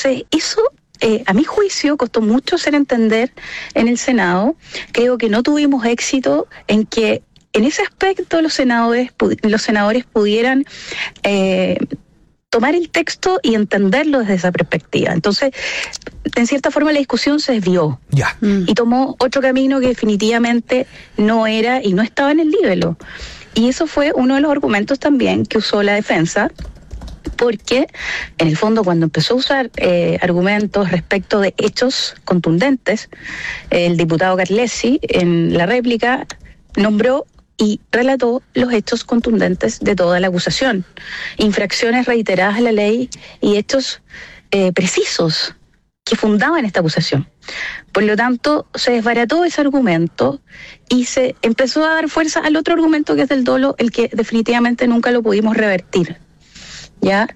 Entonces, eso, a mi juicio, costó mucho hacer entender en el Senado. Creo que no tuvimos éxito en que en ese aspecto los senadores pudieran tomar el texto y entenderlo desde esa perspectiva. Entonces, en cierta forma la discusión se desvió y tomó otro camino que definitivamente no era y no estaba en el libelo. Y eso fue uno de los argumentos también que usó la defensa, porque en el fondo cuando empezó a usar argumentos respecto de hechos contundentes, el diputado Carlesi en la réplica nombró y relató los hechos contundentes de toda la acusación, infracciones reiteradas a la ley y hechos precisos que fundaban esta acusación. Por lo tanto, se desbarató ese argumento y se empezó a dar fuerza al otro argumento que es del dolo, el que definitivamente nunca lo pudimos revertir. ¿Ya?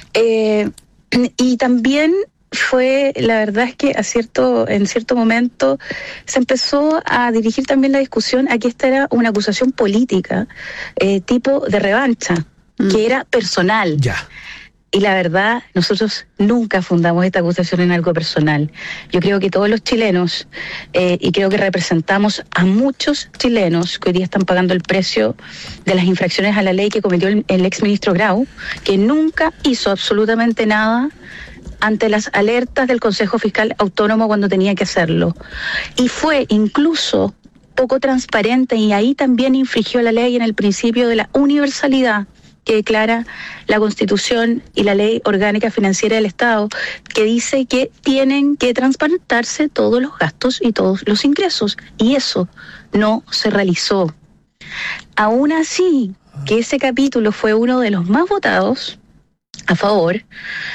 Y también fue, la verdad es que en cierto momento se empezó a dirigir también la discusión a que esta era una acusación política, tipo de revancha, que era personal. Y la verdad, nosotros nunca fundamos esta acusación en algo personal. Yo creo que todos los chilenos, y creo que representamos a muchos chilenos que hoy día están pagando el precio de las infracciones a la ley que cometió el exministro Grau, que nunca hizo absolutamente nada ante las alertas del Consejo Fiscal Autónomo cuando tenía que hacerlo. Y fue incluso poco transparente y ahí también infringió la ley en el principio de la universalidad que declara la Constitución y la Ley Orgánica Financiera del Estado, que dice que tienen que transparentarse todos los gastos y todos los ingresos. Y eso no se realizó. Aún así, que ese capítulo fue uno de los más votados a favor,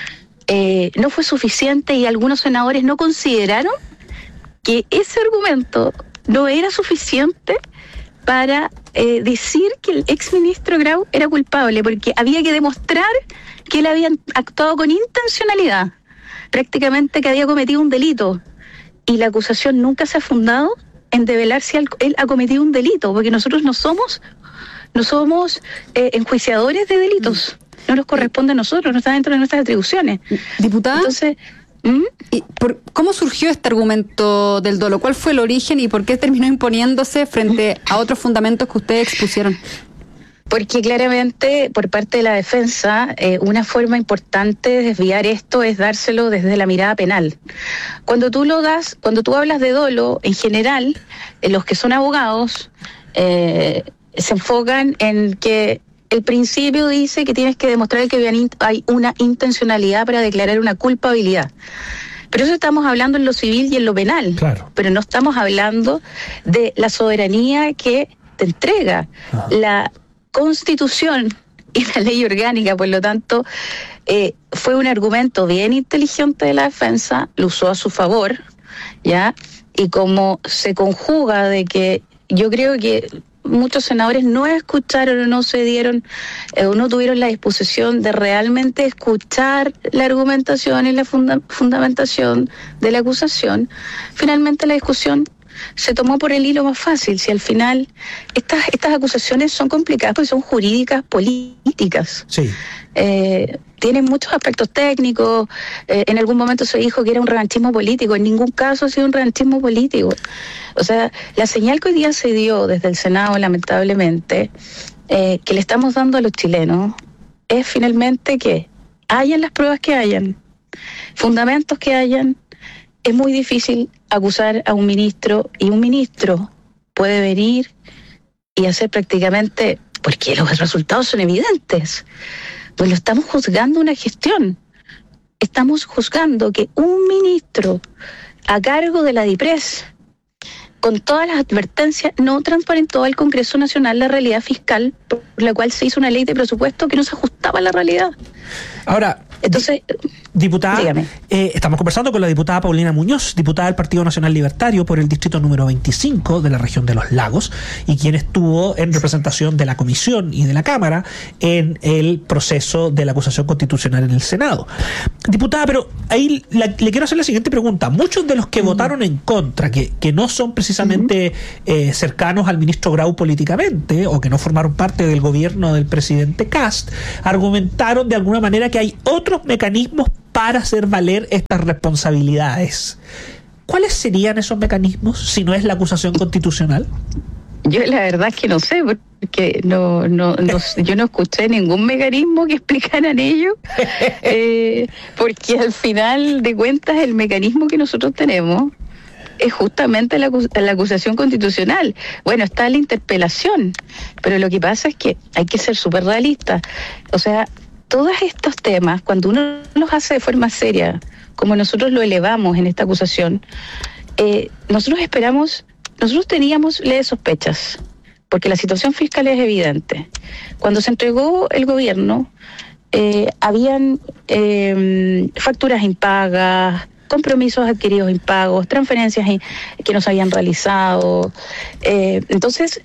no fue suficiente y algunos senadores no consideraron que ese argumento no era suficiente para decir que el exministro Grau era culpable, porque había que demostrar que él había actuado con intencionalidad, prácticamente que había cometido un delito, y la acusación nunca se ha fundado en develar si él ha cometido un delito, porque nosotros no somos enjuiciadores de delitos. No nos corresponde a nosotros, no está dentro de nuestras atribuciones. Diputada, entonces, ¿cómo surgió este argumento del dolo? ¿Cuál fue el origen y por qué terminó imponiéndose frente a otros fundamentos que ustedes expusieron? Porque claramente, por parte de la defensa, una forma importante de desviar esto es dárselo desde la mirada penal. Cuando tú hablas de dolo, en general, los que son abogados se enfocan en que el principio dice que tienes que demostrar que hay una intencionalidad para declarar una culpabilidad. Pero eso estamos hablando en lo civil y en lo penal. Claro. Pero no estamos hablando de la soberanía que te entrega la Constitución y la ley orgánica. Por lo tanto, fue un argumento bien inteligente de la defensa, lo usó a su favor, ¿ya? Y como se conjuga de que yo creo que muchos senadores no escucharon o no se dieron o no tuvieron la disposición de realmente escuchar la argumentación y la fundamentación de la acusación, finalmente la discusión se tomó por el hilo más fácil. Si al final estas acusaciones son complicadas porque son jurídicas políticas. Sí. Tienen muchos aspectos técnicos. En algún momento se dijo que era un revanchismo político. En ningún caso ha sido un revanchismo político. O sea, la señal que hoy día se dio desde el Senado, lamentablemente, que le estamos dando a los chilenos, es finalmente que hayan las pruebas que hayan, fundamentos que hayan, es muy difícil acusar a un ministro, y un ministro puede venir y hacer prácticamente, porque los resultados son evidentes, pues lo estamos juzgando una gestión. Estamos juzgando que un ministro a cargo de la DIPRES, con todas las advertencias, no transparentó al Congreso Nacional la realidad fiscal por la cual se hizo una ley de presupuesto que no se ajustaba a la realidad. Ahora, entonces, diputada, estamos conversando con la diputada Paulina Muñoz, diputada del Partido Nacional Libertario por el distrito número 25 de la región de Los Lagos, y quien estuvo en representación de la Comisión y de la Cámara en el proceso de la acusación constitucional en el Senado. Diputada, pero ahí le quiero hacer la siguiente pregunta. Muchos de los que votaron en contra, que no son precisamente cercanos al ministro Grau políticamente, o que no formaron parte del gobierno del presidente Kast, argumentaron de alguna manera que hay otros mecanismos para hacer valer estas responsabilidades. ¿Cuáles serían esos mecanismos si no es la acusación constitucional? Yo la verdad es que no sé, porque yo no escuché ningún mecanismo que explicaran ello, porque al final de cuentas el mecanismo que nosotros tenemos es justamente la acusación constitucional. Bueno, está la interpelación, pero lo que pasa es que hay que ser súper realistas. O sea, todos estos temas, cuando uno los hace de forma seria, como nosotros lo elevamos en esta acusación, nosotros teníamos leves sospechas, porque la situación fiscal es evidente. Cuando se entregó el gobierno, habían facturas impagas, compromisos adquiridos impagos, transferencias que no se habían realizado. Entonces,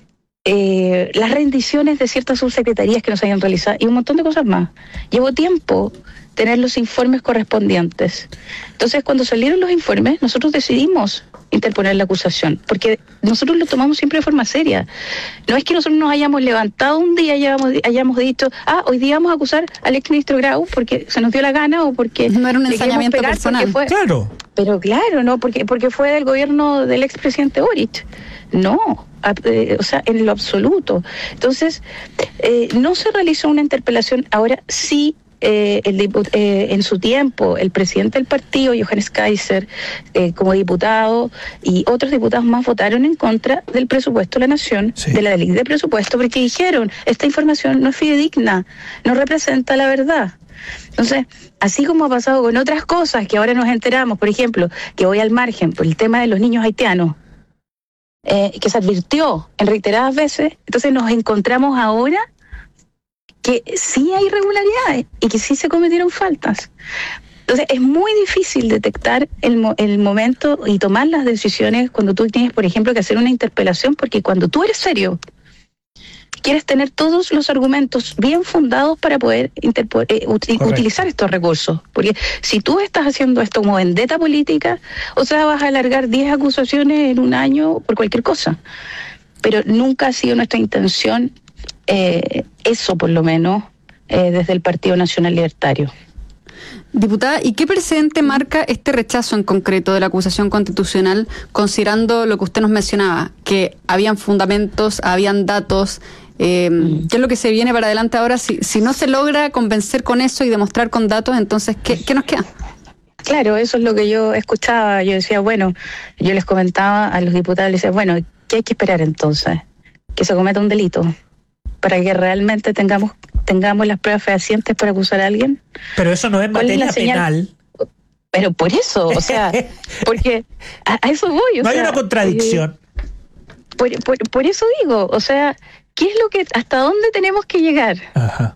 las rendiciones de ciertas subsecretarías que no se habían realizado y un montón de cosas más. Llevó tiempo tener los informes correspondientes. Entonces, cuando salieron los informes, nosotros decidimos interponer la acusación, porque nosotros lo tomamos siempre de forma seria. No es que nosotros nos hayamos levantado un día y hayamos dicho, hoy día vamos a acusar al exministro Grau porque se nos dio la gana o porque no era un ensañamiento personal. Claro. Pero claro, no, porque fue del gobierno del expresidente Boric. No, o sea, en lo absoluto. Entonces, no se realizó una interpelación. Ahora sí, en su tiempo, el presidente del partido, Johannes Kaiser, como diputado, y otros diputados más votaron en contra del presupuesto de la Nación, sí, de la ley de presupuesto, porque dijeron, esta información no es fidedigna, no representa la verdad. Entonces, así como ha pasado con otras cosas que ahora nos enteramos, por ejemplo, que voy al margen, por el tema de los niños haitianos, que se advirtió en reiteradas veces, entonces nos encontramos ahora que sí hay irregularidades y que sí se cometieron faltas. Entonces es muy difícil detectar el momento y tomar las decisiones cuando tú tienes, por ejemplo, que hacer una interpelación, porque cuando tú eres serio, quieres tener todos los argumentos bien fundados para poder utilizar estos recursos. Porque si tú estás haciendo esto como vendetta política, o sea, vas a alargar 10 acusaciones en un año por cualquier cosa. Pero nunca ha sido nuestra intención eso, por lo menos, desde el Partido Nacional Libertario. Diputada, ¿y qué precedente marca este rechazo en concreto de la acusación constitucional, considerando lo que usted nos mencionaba, que habían fundamentos, habían datos? ¿Qué es lo que se viene para adelante ahora? Si no se logra convencer con eso y demostrar con datos, entonces, ¿qué nos queda? Claro, eso es lo que yo escuchaba. Yo decía, bueno, yo les comentaba a los diputados, les decía, bueno, ¿qué hay que esperar entonces? Que se cometa un delito para que realmente tengamos las pruebas fehacientes para acusar a alguien. Pero eso no es materia penal. Pero por eso, o sea, porque a eso voy. No hay una contradicción. Por eso digo, o sea, ¿qué es lo que, hasta dónde tenemos que llegar? Ajá.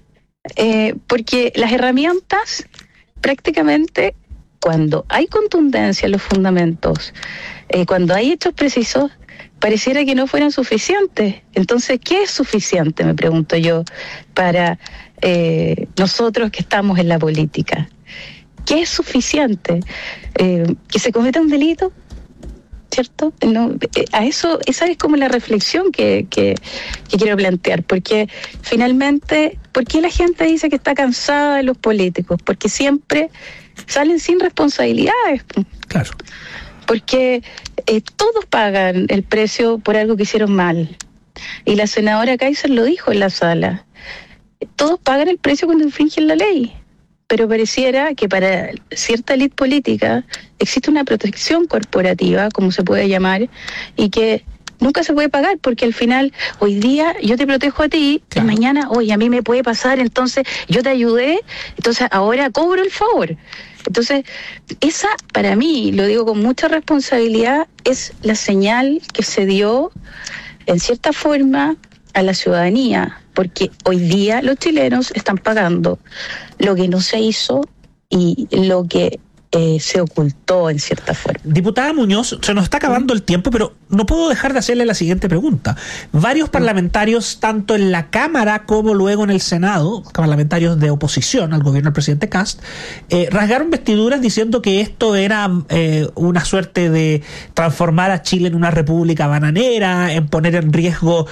Porque las herramientas, prácticamente, cuando hay contundencia en los fundamentos, cuando hay hechos precisos, pareciera que no fueran suficientes. Entonces, ¿qué es suficiente, me pregunto yo, para nosotros que estamos en la política? ¿Qué es suficiente? ¿Que se cometa un delito? ¿Cierto? No, esa es como la reflexión que quiero plantear, porque finalmente, ¿por qué la gente dice que está cansada de los políticos? Porque siempre salen sin responsabilidades. Claro. Porque todos pagan el precio por algo que hicieron mal. Y la senadora Kaiser lo dijo en la sala. Todos pagan el precio cuando infringen la ley. Pero pareciera que para cierta élite política existe una protección corporativa, como se puede llamar, y que nunca se puede pagar, porque al final, hoy día yo te protejo a ti, claro, y mañana, oye, a mí me puede pasar, entonces yo te ayudé, entonces ahora cobro el favor. Entonces, esa, para mí, lo digo con mucha responsabilidad, es la señal que se dio, en cierta forma, a la ciudadanía, porque hoy día los chilenos están pagando lo que no se hizo y lo que se ocultó en cierta forma. Diputada Muñoz, se nos está acabando el tiempo, pero no puedo dejar de hacerle la siguiente pregunta. Varios parlamentarios, tanto en la Cámara como luego en el Senado, parlamentarios de oposición al gobierno del presidente Kast, rasgaron vestiduras diciendo que esto era una suerte de transformar a Chile en una república bananera, en poner en riesgo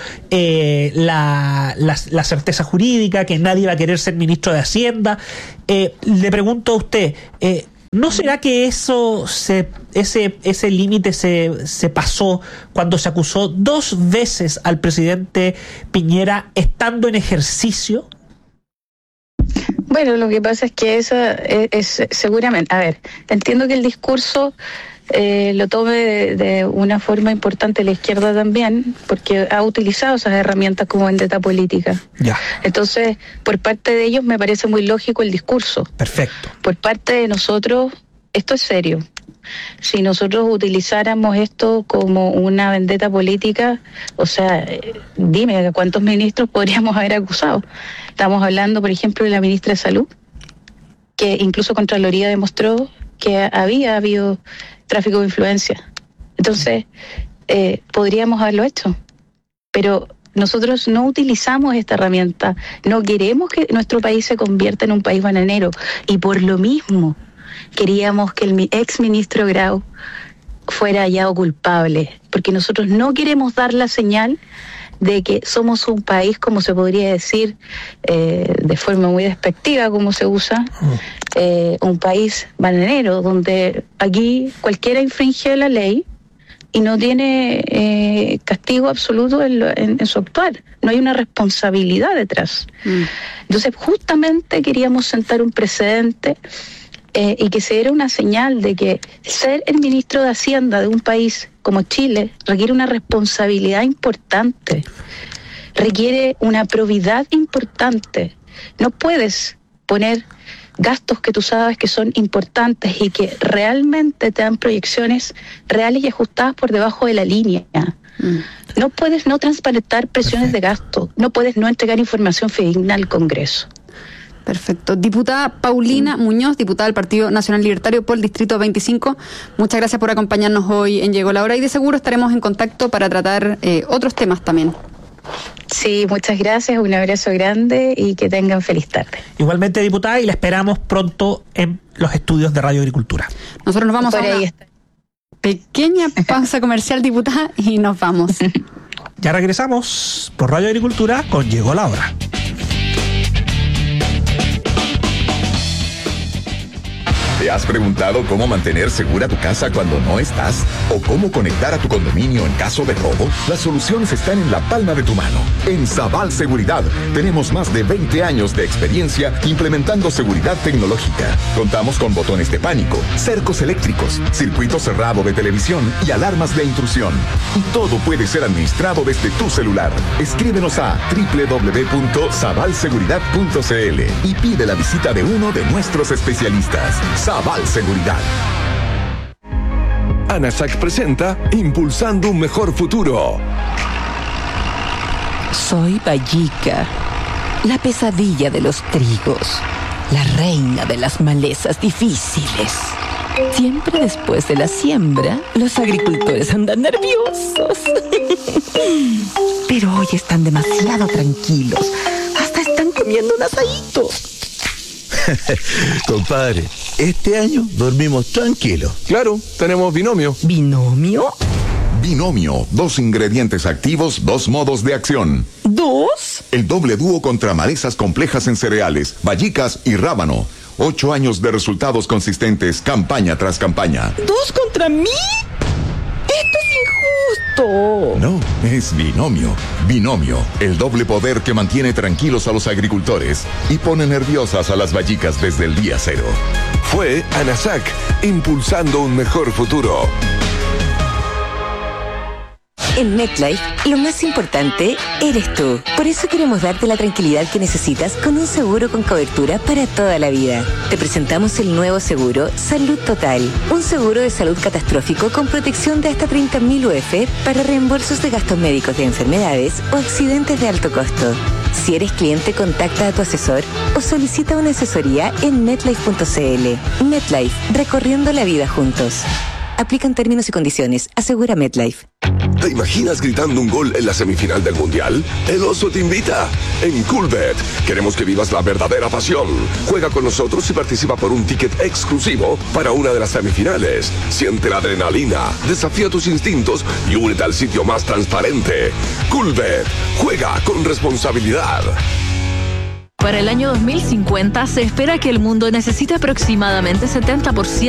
la certeza jurídica, que nadie iba a querer ser ministro de Hacienda. Le pregunto a usted, ¿no será que ese límite se pasó cuando se acusó 2 veces al presidente Piñera estando en ejercicio? Bueno, lo que pasa es que eso es seguramente, a ver, entiendo que el discurso lo tome de una forma importante la izquierda también, porque ha utilizado esas herramientas como vendetta política. Ya. Entonces, por parte de ellos me parece muy lógico el discurso. Perfecto. Por parte de nosotros, esto es serio. Si nosotros utilizáramos esto como una vendetta política, o sea, dime, ¿cuántos ministros podríamos haber acusado? Estamos hablando, por ejemplo, de la ministra de Salud, que incluso Contraloría demostró que había habido tráfico de influencia. Entonces, podríamos haberlo hecho. Pero nosotros no utilizamos esta herramienta. No queremos que nuestro país se convierta en un país bananero. Y por lo mismo, queríamos que el ex ministro Grau fuera hallado culpable. Porque nosotros no queremos dar la señal de que somos un país, como se podría decir, de forma muy despectiva, como se usa, un país bananero, donde aquí cualquiera infringe la ley y no tiene castigo absoluto en su actuar. No hay una responsabilidad detrás. Entonces, justamente queríamos sentar un precedente y que se diera una señal de que ser el ministro de Hacienda de un país como Chile requiere una responsabilidad importante, requiere una probidad importante. No puedes poner gastos que tú sabes que son importantes y que realmente te dan proyecciones reales y ajustadas por debajo de la línea. No puedes no transparentar presiones de gasto, no puedes no entregar información fidedigna al Congreso. Perfecto. Diputada Paulina Muñoz, diputada del Partido Nacional Libertario por el Distrito 25, muchas gracias por acompañarnos hoy en Llegó la Hora y de seguro estaremos en contacto para tratar otros temas también. Sí, muchas gracias, un abrazo grande y que tengan feliz tarde. Igualmente, diputada, y la esperamos pronto en los estudios de Radio Agricultura. Nosotros nos vamos a una pequeña pausa comercial, diputada, y nos vamos. Ya regresamos por Radio Agricultura con Llegó la Hora. ¿Te has preguntado cómo mantener segura tu casa cuando no estás? ¿O cómo conectar a tu condominio en caso de robo? Las soluciones están en la palma de tu mano. En Sabal Seguridad tenemos más de 20 años de experiencia implementando seguridad tecnológica. Contamos con botones de pánico, cercos eléctricos, circuito cerrado de televisión y alarmas de intrusión. Y todo puede ser administrado desde tu celular. Escríbenos a www.sabalseguridad.cl y pide la visita de uno de nuestros especialistas. Sabal Seguridad. ANASAC presenta Impulsando un Mejor Futuro. Soy Vallica, la pesadilla de los trigos, la reina de las malezas difíciles. Siempre después de la siembra, los agricultores andan nerviosos. Pero hoy están demasiado tranquilos. Hasta están comiendo un asadito. Compadre, este año dormimos tranquilos. Claro, tenemos binomio. ¿Binomio? Binomio, 2 ingredientes activos, 2 modos de acción. ¿2? El doble dúo contra malezas complejas en cereales, vallicas y rábano. 8 años de resultados consistentes, campaña tras campaña. ¿2 contra mí? ¡Esto es injusto! No, es binomio. Binomio, el doble poder que mantiene tranquilos a los agricultores y pone nerviosas a las vallicas desde el día 0. Fue ANASAC, impulsando un mejor futuro. En MetLife, lo más importante eres tú. Por eso queremos darte la tranquilidad que necesitas con un seguro con cobertura para toda la vida. Te presentamos el nuevo seguro Salud Total. Un seguro de salud catastrófico con protección de hasta 30.000 UF para reembolsos de gastos médicos de enfermedades o accidentes de alto costo. Si eres cliente, contacta a tu asesor o o solicita una asesoría en MetLife.cl. MetLife, recorriendo la vida juntos. Aplican términos y condiciones. Asegura MetLife. ¿Te imaginas gritando un gol en la semifinal del Mundial? El Oso te invita. En Coolbet queremos que vivas la verdadera pasión. Juega con nosotros y participa por un ticket exclusivo para una de las semifinales. Siente la adrenalina, desafía tus instintos y únete al sitio más transparente. Coolbet. Juega con responsabilidad. Para el año 2050 se espera que el mundo necesite aproximadamente 70%